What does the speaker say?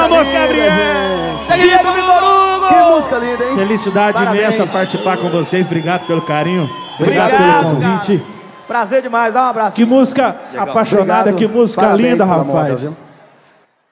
Vamos, Gabriel! Vitor Hugo! Que música linda, hein? Felicidade imensa participar com vocês. Obrigado pelo carinho. Obrigado pelo convite. Cara. Prazer demais, dá um abraço. Que música apaixonada, Obrigado. que música Parabéns linda, pela rapaz. moda, viu?